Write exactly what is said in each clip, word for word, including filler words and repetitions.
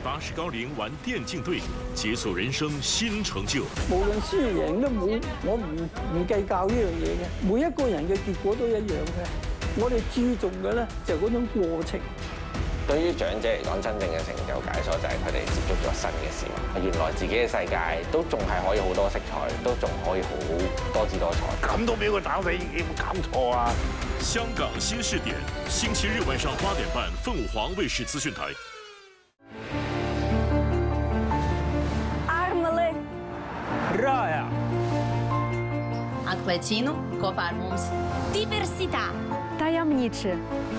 八十高龄玩电竞队，解鎖人生新成就。 無論輸贏都冇，我唔唔計較呢樣嘢嘅。每一個人嘅結果都一樣嘅。我哋注重嘅咧就係嗰種過程。 對於長者嚟講，真正嘅成就解鎖就係佢哋接觸咗新嘅事物。原來自己嘅世界都仲係可以好多色彩，都仲可以好多姿多彩。 咁都俾佢打死，有冇搞錯啊？ 香港新視點，星期日晚上八點半，鳳凰衛視資訊台。 Armale Raya Anquetino, Copar Mums. Diversità. Tajemniczy.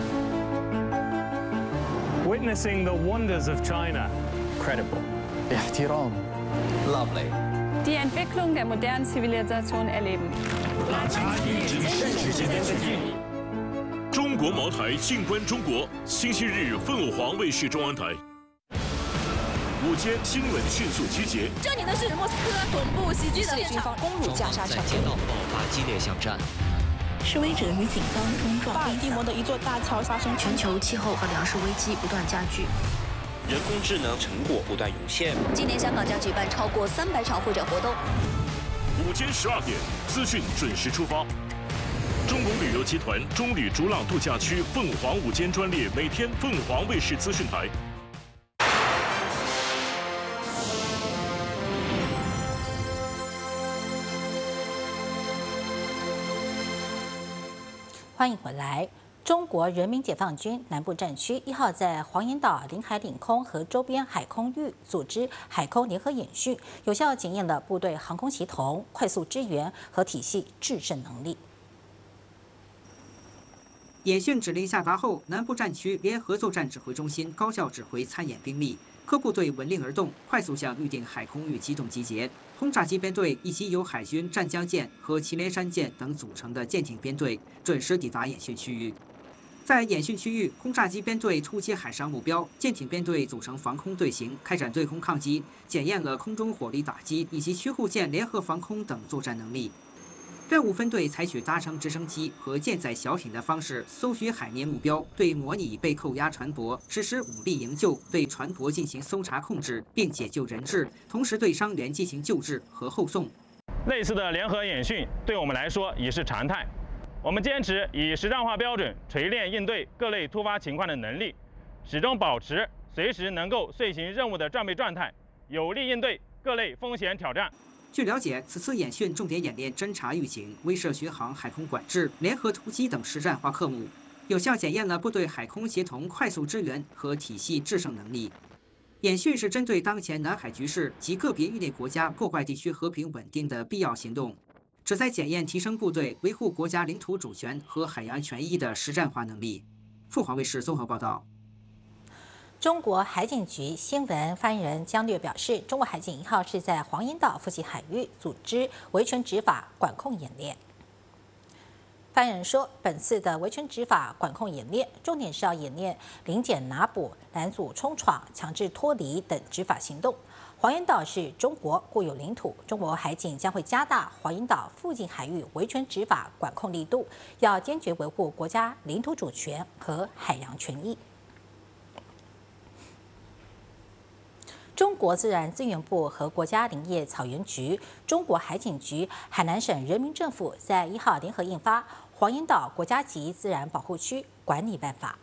Witnessing the wonders of China. Credible. احترام. Lovely. Die Entwicklung der modernen Zivilisation erleben. 中国茅台静观中国，星期日凤凰卫视中央台。午间新闻迅速集结。 这里的是莫斯科总部袭击的军方攻入加沙城， 街道爆发激烈巷战。 示威者与警方冲撞。 巴尔的摩的一座大桥发生全球气候和粮食危机不断加剧。 人工智能成果不断涌现。 今年香港将举办超过三百场会展活动。 午间十二点，资讯准时出发。中国旅游集团中旅逐浪度假区凤凰午间专列，每天凤凰卫视资讯台。 欢迎回来。中国人民解放军南部战区一号在黄岩岛领海领空和周边海空域组织海空联合演训，有效检验了部队航空协同、快速支援和体系制胜能力。 演训指令下达后，南部战区联合作战指挥中心高效指挥参演兵力，各部队闻令而动，快速向预定海空域机动集结。轰炸机编队以及由海军湛江舰和祁连山舰等组成的舰艇编队准时抵达演训区域。在演训区域，轰炸机编队突击海上目标，舰艇编队组成防空队形，开展对空抗击，检验了空中火力打击以及驱护舰联合防空等作战能力。任务分队采取搭乘直升机和舰载小艇的方式搜寻海面目标，对模拟被扣押船舶实施武力营救，对船舶进行搜查控制，并解救人质，同时对伤员进行救治和后送。 类似的联合演训对我们来说已是常态。我们坚持以实战化标准锤炼应对各类突发情况的能力，始终保持随时能够遂行任务的战备状态，有力应对各类风险挑战。 据了解，此次演训重点演练侦察预警、威慑巡航、海空管制、联合突击等实战化科目，有效检验了部队海空协同、快速支援和体系制胜能力。演训是针对当前南海局势及个别域内国家破坏地区和平稳定的必要行动，旨在检验提升部队维护国家领土主权和海洋权益的实战化能力。凤凰卫视综合报道。 中国海警局新闻发言人江略表示，中国海警一号是在黄岩岛附近海域组织维权执法管控演练。发言人说，本次的维权执法管控演练，重点是要演练临检拿捕、拦阻冲闯、强制脱离等执法行动。黄岩岛是中国固有领土，中国海警将会加大黄岩岛附近海域维权执法管控力度，要坚决维护国家领土主权和海洋权益。中国自然资源部和国家林业草原局、中国海警局、海南省人民政府在一号联合印发《黄岩岛国家级自然保护区管理办法》。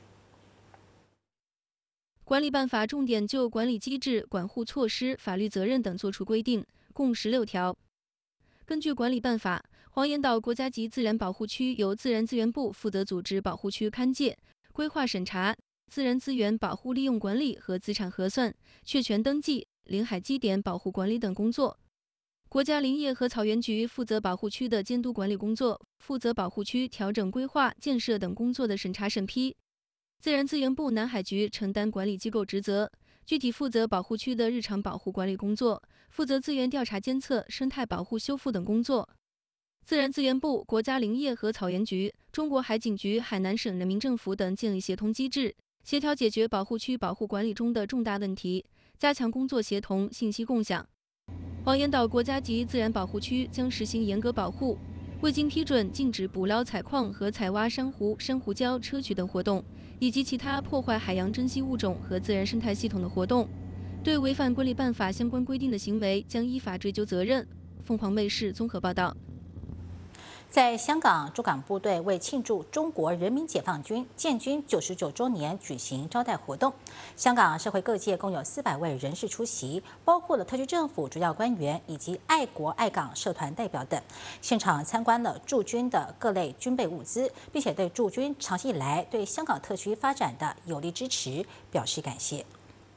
管理办法重点就管理机制、管护措施、法律责任等作出规定，共十六条。根据管理办法，黄岩岛国家级自然保护区由自然资源部负责组织保护区勘界、规划审查、自然资源保护利用管理和资产核算、确权登记、领海基点保护管理等工作。国家林业和草原局负责保护区的监督管理工作，负责保护区调整规划、建设等工作的审查审批。自然资源部南海局承担管理机构职责，具体负责保护区的日常保护管理工作，负责资源调查监测、生态保护修复等工作。自然资源部、国家林业和草原局、中国海警局、海南省人民政府等建立协同机制，协调解决保护区保护管理中的重大问题，加强工作协同、信息共享。黄岩岛国家级自然保护区将实行严格保护，未经批准禁止捕捞、采矿和采挖珊瑚、珊瑚礁、砗磲等活动， 以及其他破坏海洋珍稀物种和自然生态系统的活动。对违反管理办法相关规定的行为，将依法追究责任。凤凰卫视综合报道。 在香港，驻港部队为庆祝中国人民解放军建军九十九周年举行招待活动。香港社会各界共有四百位人士出席，包括了特区政府主要官员以及爱国爱港社团代表等。现场参观了驻军的各类军备物资，并且对驻军长期以来对香港特区发展的有力支持表示感謝。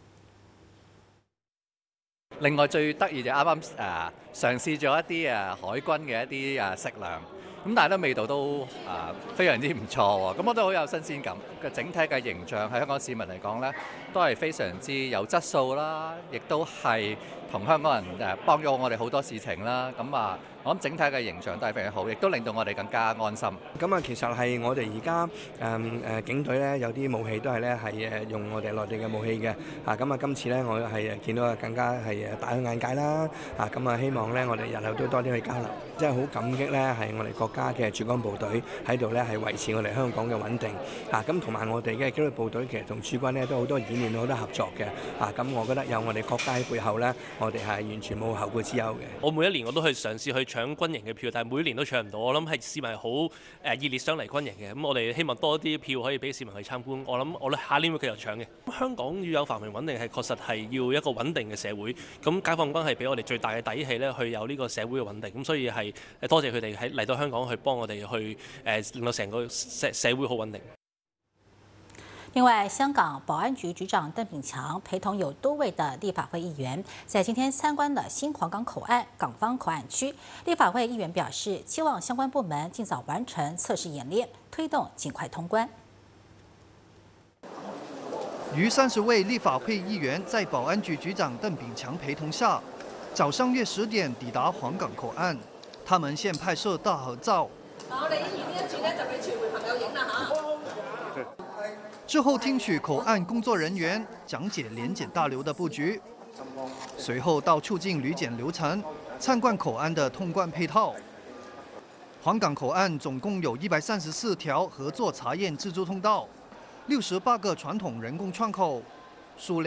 另外最得意就啱啱誒嘗試咗一啲誒海軍嘅一啲誒食糧。咁但係咧味道都啊非常之唔錯喎，咁我都好有新鮮感。嘅整體嘅形象喺香港市民嚟講咧，都係非常之有質素啦，亦都係同香港人誒幫咗我哋好多事情啦。咁啊，我諗整體嘅形象都係非常好，亦都令到我哋更加安心。 咁啊，其實係我哋而家誒誒警隊咧有啲武器都係咧係誒用我哋內地嘅武器嘅。啊，咁啊今次咧我係誒見到更加係誒大開眼界啦。啊，咁啊希望咧我哋日後都多啲去交流。真係好感激咧係我哋國家嘅駐港部隊喺度咧係維持我哋香港嘅穩定。啊，咁同埋我哋嘅紀律部隊其實同駐軍咧都好多演練好多合作嘅。啊，咁我覺得有我哋國家喺背後咧，我哋係完全冇後顧之憂嘅。 我每一年我都去嘗試去搶軍營嘅票，但係每年都搶唔到。我諗係市民好誒熱烈想嚟軍營嘅，咁我哋希望多啲票可以俾市民去參觀。我諗我哋下年會繼續搶嘅。香港要有繁榮穩定係確實係要一個穩定嘅社會。咁解放軍係俾我哋最大嘅底氣咧，去有呢個社會嘅穩定。咁所以係誒多謝佢哋喺嚟到香港去幫我哋去誒令到成個社社會好穩定。 另外，香港保安局局長鄧炳強陪同有多位的立法會議員，在今天參觀了新皇崗口岸港方口岸區。立法會議員表示，期望相關部門盡早完成測試演練，推動盡快通關。 逾三十位立法會議員在保安局局長鄧炳強陪同下，早上約十點抵達皇崗口岸。他們現拍攝大合照。我哋演完呢一次咧，就俾傳媒朋友影啦嚇。之後聽取口岸工作人員講解聯檢大樓的佈局，隨後到促進旅檢流程，參觀口岸的通關配套。皇崗口岸總共有一百三十四條合作查驗自助通道，六十八個傳統人工窗口，數量